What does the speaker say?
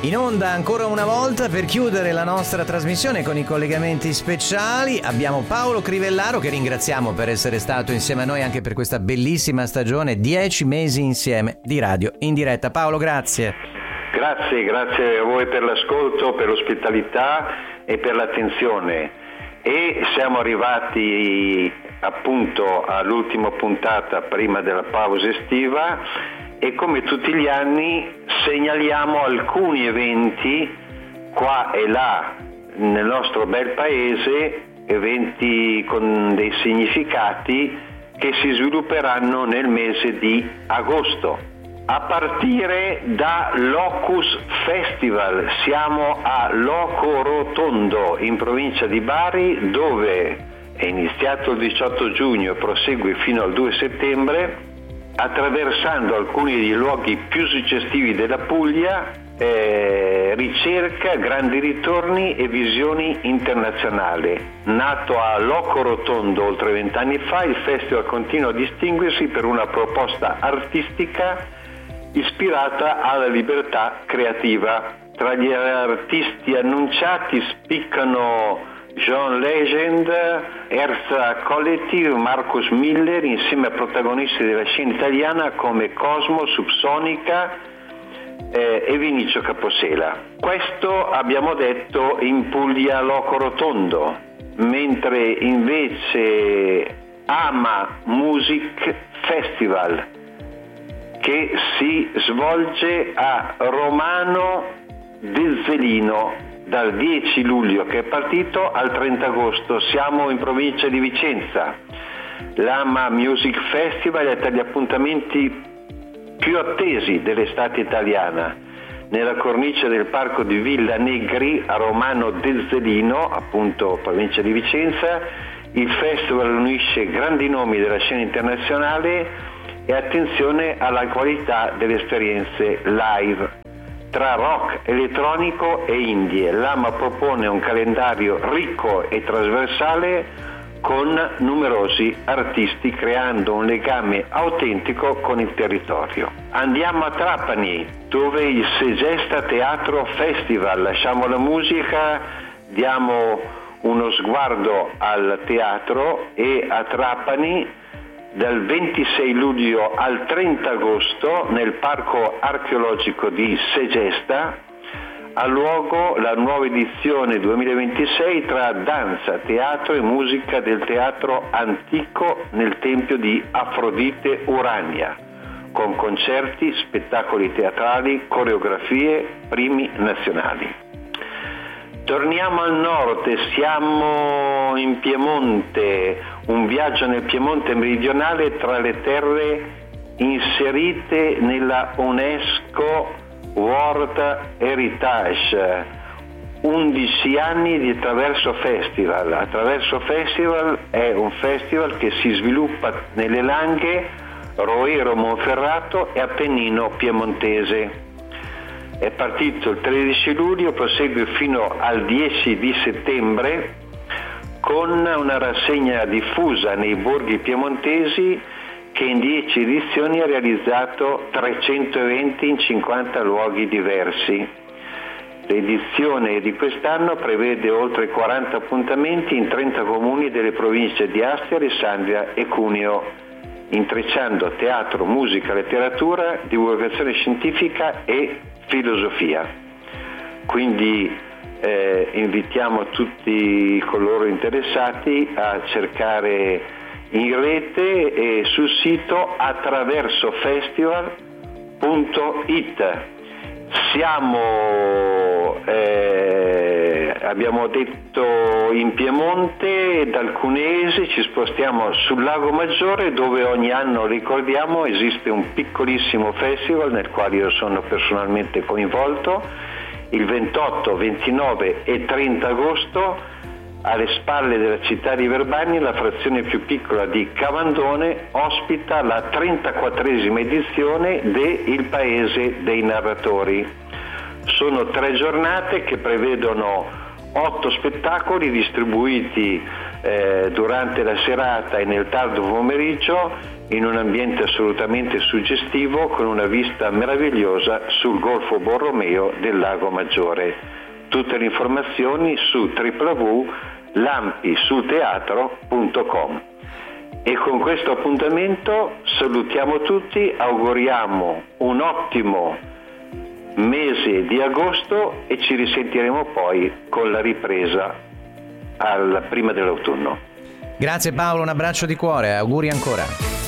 In onda ancora una volta per chiudere la nostra trasmissione con i collegamenti speciali abbiamo Paolo Crivellaro, che ringraziamo per essere stato insieme a noi anche per questa bellissima stagione, 10 mesi insieme di radio in diretta. Paolo, grazie. Grazie a voi per l'ascolto, per l'ospitalità e per l'attenzione. E siamo arrivati appunto all'ultima puntata prima della pausa estiva e come tutti gli anni segnaliamo alcuni eventi qua e là nel nostro bel paese, eventi con dei significati che si svilupperanno nel mese di agosto. A partire da Locus Festival, siamo a Loco Rotondo in provincia di Bari, dove è iniziato il 18 giugno e prosegue fino al 2 settembre, attraversando alcuni dei luoghi più suggestivi della Puglia, ricerca, grandi ritorni e visioni internazionali. Nato a Loco Rotondo oltre 20 anni fa, il festival continua a distinguersi per una proposta artistica ispirata alla libertà creativa. Tra gli artisti annunciati spiccano John Legend, Erza Collective, Marcus Miller, insieme a protagonisti della scena italiana come Cosmo, Subsonica e Vinicio Caposela. Questo abbiamo detto in Puglia Loco Rotondo, mentre invece Ama Music Festival, che si svolge a Romano Dezzelino dal 10 luglio che è partito al 30 agosto. Siamo in provincia di Vicenza. L'Ama Music Festival è tra gli appuntamenti più attesi dell'estate italiana. Nella cornice del parco di Villa Negri a Romano Dezzelino, appunto provincia di Vicenza, il festival unisce grandi nomi della scena internazionale e attenzione alla qualità delle esperienze live. Tra rock, elettronico e indie, l'Ama propone un calendario ricco e trasversale con numerosi artisti, creando un legame autentico con il territorio. Andiamo a Trapani, dove il Segesta Teatro Festival. Lasciamo la musica, diamo uno sguardo al teatro e a Trapani dal 26 luglio al 30 agosto nel Parco Archeologico di Segesta ha luogo la nuova edizione 2026 tra danza, teatro e musica del teatro antico nel tempio di Afrodite Urania, con concerti, spettacoli teatrali, coreografie, primi nazionali. Torniamo al nord, siamo in Piemonte, un viaggio nel Piemonte meridionale tra le terre inserite nella UNESCO World Heritage. 11 anni di Attraverso Festival. Attraverso Festival è un festival che si sviluppa nelle Langhe, Roero Monferrato e Appennino Piemontese. È partito il 13 luglio, prosegue fino al 10 di settembre con una rassegna diffusa nei borghi piemontesi che in 10 edizioni ha realizzato 300 eventi in 50 luoghi diversi. L'edizione di quest'anno prevede oltre 40 appuntamenti in 30 comuni delle province di Asti, Alessandria e Cuneo, intrecciando teatro, musica, letteratura, divulgazione scientifica e filosofia. Quindi invitiamo tutti coloro interessati a cercare in rete e sul sito attraversofestival.it. Siamo, abbiamo detto, in Piemonte, dal Cuneese ci spostiamo sul Lago Maggiore, dove ogni anno, ricordiamo, esiste un piccolissimo festival nel quale io sono personalmente coinvolto. Il 28, 29 e 30 agosto, alle spalle della città di Verbania, la frazione più piccola di Cavandone ospita la 34esima edizione de Il Paese dei Narratori. Sono 3 giornate che prevedono 8 spettacoli distribuiti durante la serata e nel tardo pomeriggio in un ambiente assolutamente suggestivo con una vista meravigliosa sul Golfo Borromeo del Lago Maggiore. Tutte le informazioni su www.lampisulteatro.com. E con questo appuntamento salutiamo tutti, auguriamo un ottimo mese di agosto e ci risentiremo poi con la ripresa prima dell'autunno. Grazie Paolo, un abbraccio di cuore, auguri ancora.